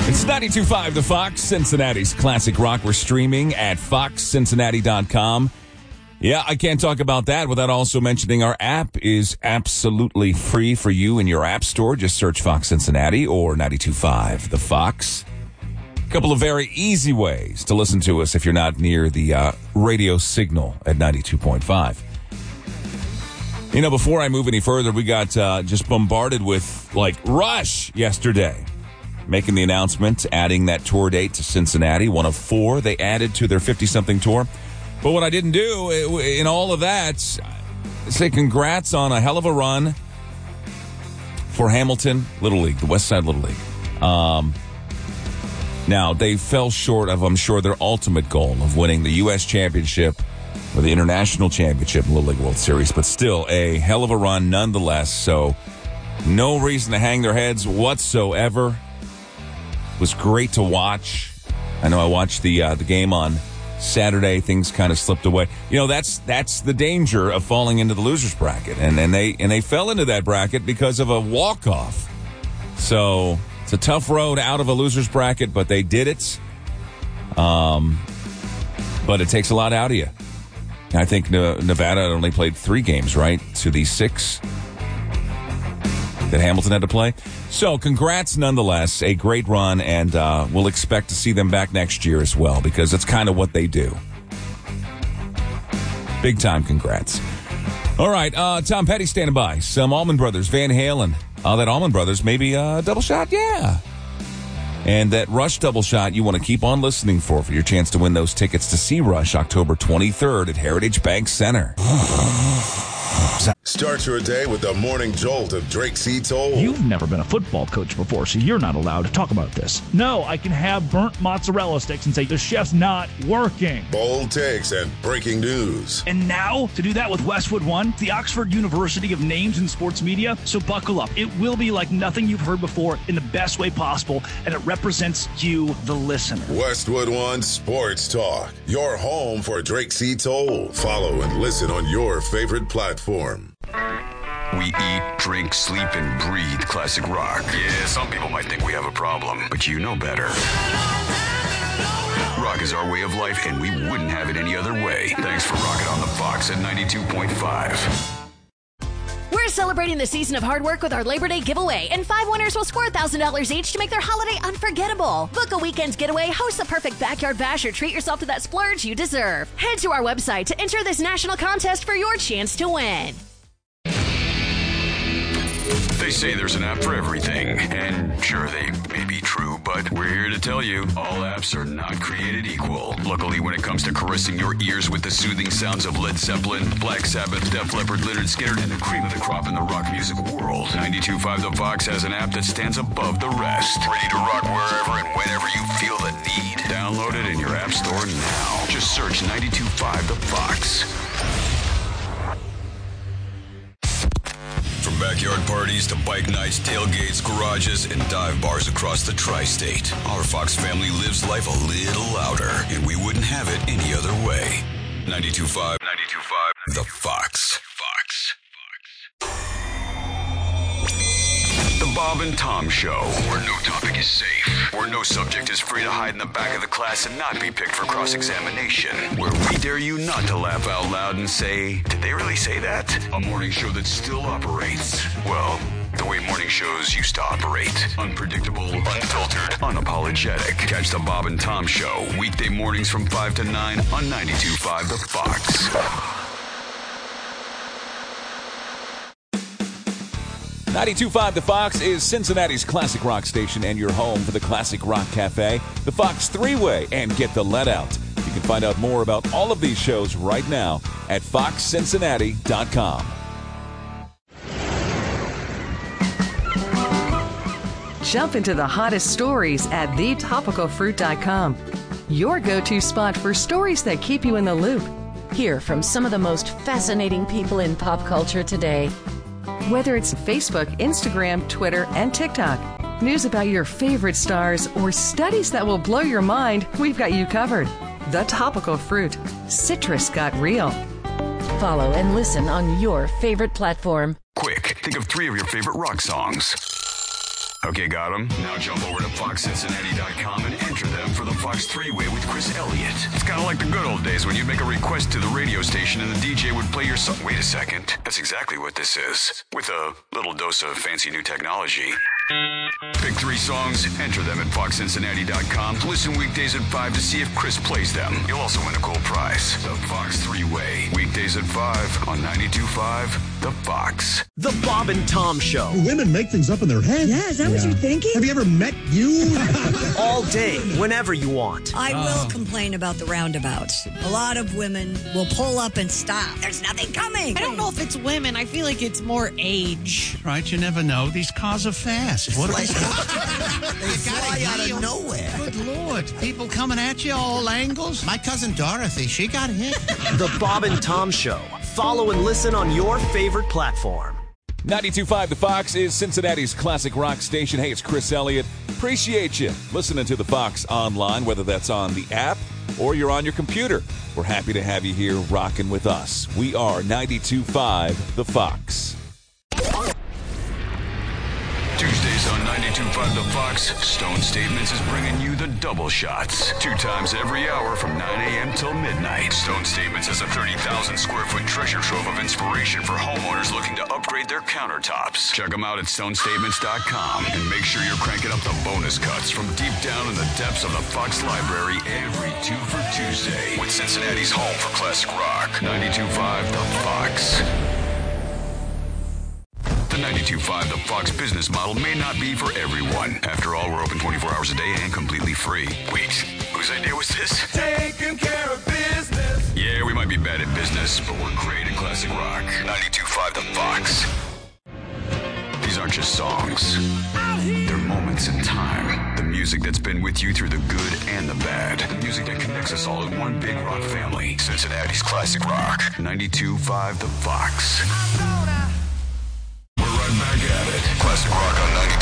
It's 92.5 The Fox, Cincinnati's classic rock. We're streaming at foxcincinnati.com. Yeah, I can't talk about that without also mentioning our app is absolutely free for you in your app store. Just search Fox Cincinnati or 92.5 The Fox. A couple of very easy ways to listen to us if you're not near the radio signal at 92.5. You know, before I move any further, we got just bombarded with, Rush yesterday. Making the announcement, adding that tour date to Cincinnati, one of 4 they added to their 50-something tour. But what I didn't do in all of that, say congrats on a hell of a run for Hamilton Little League, the West Side Little League. Now, they fell short of, I'm sure, their ultimate goal of winning the U.S. Championship or the International Championship Little League World Series, but still a hell of a run nonetheless. So no reason to hang their heads whatsoever. It was great to watch. I know I watched the game on Saturday. Things kind of slipped away. You know, that's the danger of falling into the losers bracket, and they fell into that bracket because of a walk-off. So it's a tough road out of a losers bracket, but they did it. But it takes a lot out of you. I think Nevada only played 3 games, right, to the 6 that Hamilton had to play. So congrats nonetheless, a great run, and we'll expect to see them back next year as well, because that's kind of what they do. Big time congrats. All right, Tom Petty standing by. Some Allman Brothers, Van Halen. That Allman Brothers, maybe a double shot, yeah. And that Rush double shot you want to keep on listening for your chance to win those tickets to see Rush October 23rd at Heritage Bank Center. Start your day with the morning jolt of Drake C. Toll. You've never been a football coach before, so you're not allowed to talk about this. No, I can have burnt mozzarella sticks and say the chef's not working. Bold takes and breaking news. And now, to do that with Westwood One, the Oxford University of Names in Sports Media. So buckle up. It will be like nothing you've heard before in the best way possible, and it represents you, the listener. Westwood One Sports Talk, your home for Drake C. Toll. Follow and listen on your favorite platform. We eat, drink, sleep, and breathe classic rock. Yeah, some people might think we have a problem, but you know better. Rock is our way of life, and we wouldn't have it any other way. Thanks for rocking on the Fox at 92.5. We're celebrating the season of hard work with our Labor Day giveaway, and 5 winners will score $1,000 each to make their holiday unforgettable. Book a weekend getaway, host the perfect backyard bash, or treat yourself to that splurge you deserve. Head to our website to enter this national contest for your chance to win. They say there's an app for everything, and sure, they may be true, but we're here to tell you, all apps are not created equal. Luckily, when it comes to caressing your ears with the soothing sounds of Led Zeppelin, Black Sabbath, Def Leppard, Lynyrd Skynyrd, and the cream of the crop in the rock music world, 92.5 The Fox has an app that stands above the rest. Ready to rock wherever and whenever you feel the need. Download it in your app store now. Just search 92.5 The Fox. From backyard parties to bike nights, tailgates, garages, and dive bars across the tri-state, our Fox family lives life a little louder, and we wouldn't have it any other way. 92.5, The Fox. The Bob and Tom Show, where no topic is safe, where no subject is free to hide in the back of the class and not be picked for cross-examination, where we dare you not to laugh out loud and say, did they really say that? A morning show that still operates, well, the way morning shows used to operate. Unpredictable, unfiltered, unapologetic. Catch the Bob and Tom Show, weekday mornings from 5 to 9 on 92.5 The Fox. 92.5 The Fox is Cincinnati's classic rock station and your home for the Classic Rock Cafe, the Fox 3-Way, and Get the Let Out. You can find out more about all of these shows right now at foxcincinnati.com. Jump into the hottest stories at thetopicalfruit.com. Your go-to spot for stories that keep you in the loop. Hear from some of the most fascinating people in pop culture today. Whether it's Facebook, Instagram, Twitter, and TikTok, news about your favorite stars, or studies that will blow your mind, we've got you covered. The Topical Fruit. Citrus got real. Follow and listen on your favorite platform. Quick, think of 3 of your favorite rock songs. Okay, got them? Now jump over to FoxCincinnati.com and enter them for the Fox 3-Way with Chris Elliott. It's kind of like the good old days when you'd make a request to the radio station and the DJ would play your song. Wait a second. That's exactly what this is. With a little dose of fancy new technology. Pick 3 songs, enter them at FoxCincinnati.com. Listen weekdays at 5 to see if Chris plays them. You'll also win a cool prize. The Fox 3-Way. Weekdays at 5 on 92.5 The Fox. The Bob and Tom Show. Women make things up in their head. Yeah, is that what you're thinking? Have you ever met you? All day, whenever you want. I will complain about the roundabouts. A lot of women will pull up and stop. There's nothing coming. I don't know if it's women. I feel like it's more age. Right, you never know. These cars are fast. What they fly out of nowhere. Good Lord. People coming at you, all angles. My cousin Dorothy, she got hit. The Bob and Tom Show. Follow and listen on your favorite platform. 92.5 The Fox is Cincinnati's classic rock station. Hey, it's Chris Elliott. Appreciate you listening to The Fox online, whether that's on the app or you're on your computer. We're happy to have you here rocking with us. We are 92.5 The Fox. Tuesdays on 92.5 The Fox, Stone Statements is bringing you the double shots. 2 times every hour from 9 a.m. till midnight. Stone Statements is a 30,000 square foot treasure trove of inspiration for homeowners looking to upgrade their countertops. Check them out at stonestatements.com and make sure you're cranking up the bonus cuts from deep down in the depths of the Fox Library every 2 for Tuesday with Cincinnati's home for classic rock. 92.5 The Fox. The 92.5 The Fox business model may not be for everyone. After all, we're open 24 hours a day and completely free. Wait, whose idea was this? Taking care of business. Yeah, we might be bad at business, but we're great at classic rock. 92.5 The Fox. These aren't just songs. They're moments in time. The music that's been with you through the good and the bad. The music that connects us all in one big rock family. Cincinnati's classic rock. 92.5 The Fox.